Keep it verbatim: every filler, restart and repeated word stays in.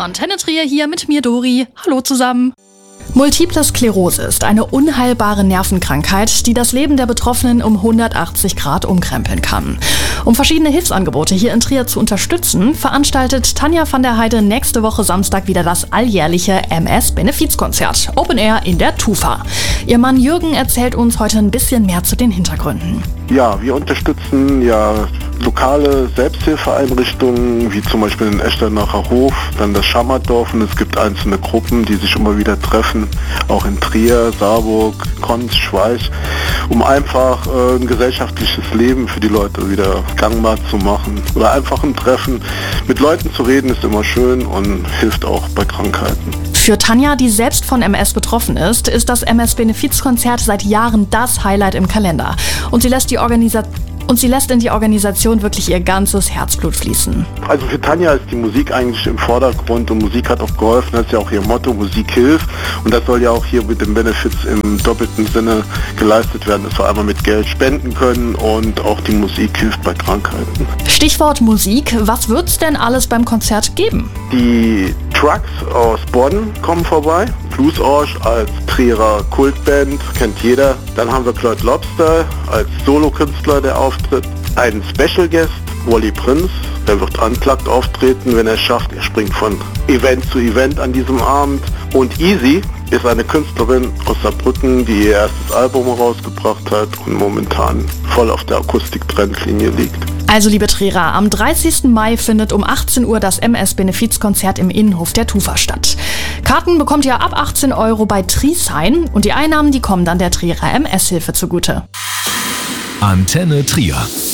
Antenne Trier hier mit mir, Dori. Hallo zusammen. Multiple Sklerose ist eine unheilbare Nervenkrankheit, die das Leben der Betroffenen um hundertachtzig Grad umkrempeln kann. Um verschiedene Hilfsangebote hier in Trier zu unterstützen, veranstaltet Tanja van der Heide nächste Woche Samstag wieder das alljährliche M S-Benefizkonzert Open Air in der Tufa. Ihr Mann Jürgen erzählt uns heute ein bisschen mehr zu den Hintergründen. Ja, wir unterstützen ja lokale Selbsthilfeeinrichtungen, wie zum Beispiel den Echternacher Hof, dann das Schammerdorf, und es gibt einzelne Gruppen, die sich immer wieder treffen, auch in Trier, Saarburg, Konz, Schweich, um einfach äh, ein gesellschaftliches Leben für die Leute wieder gangbar zu machen. Oder einfach ein Treffen. Mit Leuten zu reden ist immer schön und hilft auch bei Krankheiten. Für Tanja, die selbst von M S betroffen ist, ist das M S-Benefizkonzert seit Jahren das Highlight im Kalender. Und sie lässt die Organisation Und sie lässt in die Organisation wirklich ihr ganzes Herzblut fließen. Also für Tanja ist die Musik eigentlich im Vordergrund und Musik hat auch geholfen. Das ist ja auch ihr Motto, Musik hilft. Und das soll ja auch hier mit den Benefits im doppelten Sinne geleistet werden, dass wir einmal mit Geld spenden können und auch die Musik hilft bei Krankheiten. Stichwort Musik, was wird's denn alles beim Konzert geben? Die Trucks aus Bonn kommen vorbei. Blues Orsch als Trierer Kultband, kennt jeder. Dann haben wir Cloyd Lobster als Solokünstler, der auftritt. Einen Special Guest, Wally Prince, der wird unplugged auftreten, wenn er es schafft. Er springt von Event zu Event an diesem Abend. Und Easy ist eine Künstlerin aus Saarbrücken, die ihr erstes Album herausgebracht hat und momentan voll auf der Akustik-Trendlinie liegt. Also liebe Trierer, am dreißigsten Mai findet um achtzehn Uhr das M S-Benefizkonzert im Innenhof der Tufa statt. Karten bekommt ihr ab achtzehn Euro bei Triesign und die Einnahmen, die kommen dann der Trierer M S-Hilfe zugute. Antenne Trier.